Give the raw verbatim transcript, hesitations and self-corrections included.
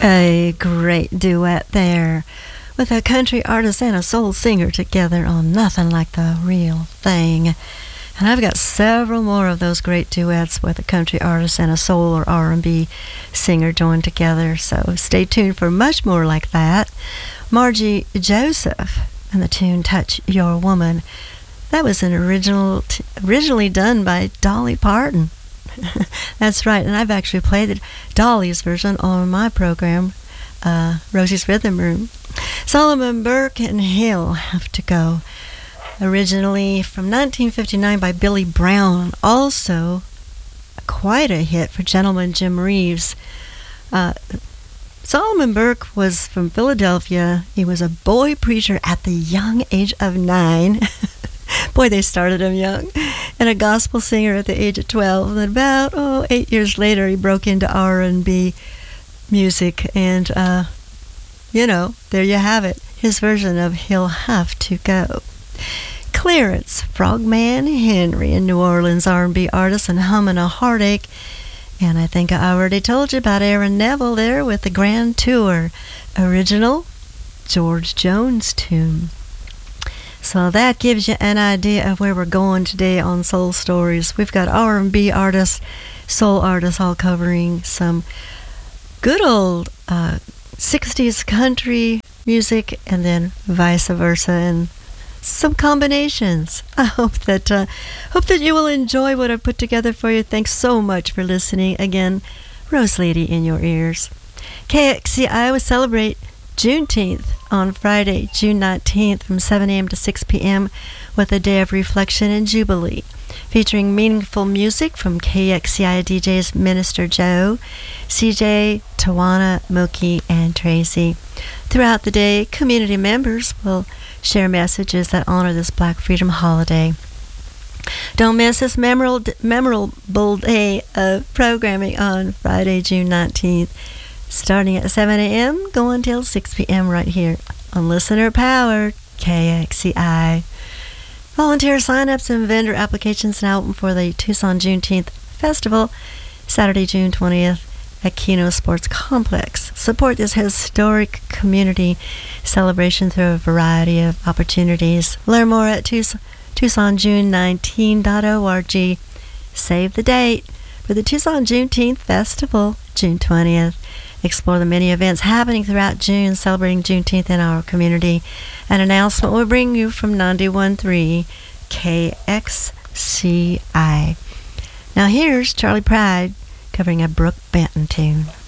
A great duet there with a country artist and a soul singer together on Nothing Like the Real Thing. And I've got several more of those great duets with a country artist and a soul or R and B singer joined together. So stay tuned for much more like that. Margie Joseph and the tune Touch Your Woman. That was an original, t- originally done by Dolly Parton. That's right, and I've actually played Dolly's version on my program, uh, Rosie's Rhythm Room. Solomon Burke and Hill Have to Go. Originally from nineteen fifty-nine by Billy Brown. Also, quite a hit for Gentleman Jim Reeves. Uh, Solomon Burke was from Philadelphia. He was a boy preacher at the young age of nine. Boy, they started him young. And a gospel singer at the age of twelve. And about, oh, eight years later, he broke into R and B music. And, uh, you know, there you have it. His version of He'll Have to Go. Clarence Frogman Henry, a New Orleans R and B artist, and Hummin' a Heartache. And I think I already told you about Aaron Neville there with the Grand Tour. Original George Jones tune. So that gives you an idea of where we're going today on Soul Stories. We've got R and B artists, soul artists, all covering some good old uh, sixties country music, and then vice versa, and some combinations. I hope that uh, hope that you will enjoy what I put together for you. Thanks so much for listening. Again, Rose Lady in your ears. K X C I will celebrate Juneteenth on Friday, June nineteenth from seven a.m. to six p.m. with a day of reflection and jubilee, featuring meaningful music from K X C I D Js Minister Joe, C J, Tawana, Mookie, and Tracy. Throughout the day, community members will share messages that honor this Black Freedom holiday. Don't miss this memorable, memorable day of programming on Friday, June nineteenth. Starting at seven a.m., going until six p.m. right here on listener-powered K X C I. Volunteer sign-ups and vendor applications now open for the Tucson Juneteenth Festival, Saturday, June twentieth, at Keno Sports Complex. Support this historic community celebration through a variety of opportunities. Learn more at tucson june nineteen dot org. Save the date for the Tucson Juneteenth Festival, June twentieth. Explore the many events happening throughout June celebrating Juneteenth in our community. An announcement will bring you from ninety-one point three K X C I. Now here's Charlie Pride covering a Brooke Benton tune.